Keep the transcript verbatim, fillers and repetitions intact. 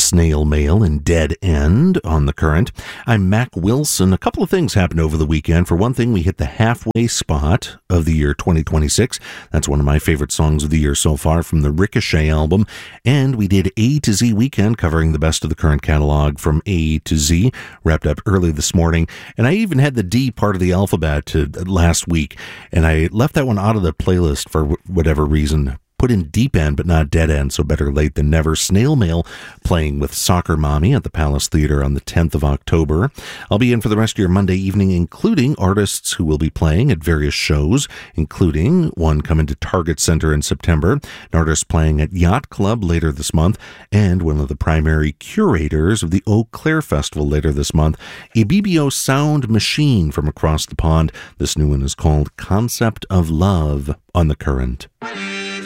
Snail Mail and Dead End on The Current. I'm Mac Wilson. A couple of things happened over the weekend. For one thing, we hit the halfway spot of the year twenty twenty-six. That's one of my favorite songs of the year so far from the Ricochet album. And we did A to Z Weekend, covering the best of the Current catalog from A to Z. Wrapped up early this morning. And I even had the D part of the alphabet uh, last week. And I left that one out of the playlist for w- whatever reason. Put in Deep End, but not Dead End, so better late than never. Snail Mail playing with Soccer Mommy at the Palace Theater on the tenth of October. I'll be in for the rest of your Monday evening, including artists who will be playing at various shows, including one coming to Target Center in September, an artist playing at Yacht Club later this month, and one of the primary curators of the Eau Claire Festival later this month, a B B O sound machine from across the pond. This new one is called Concept of Love on The Current.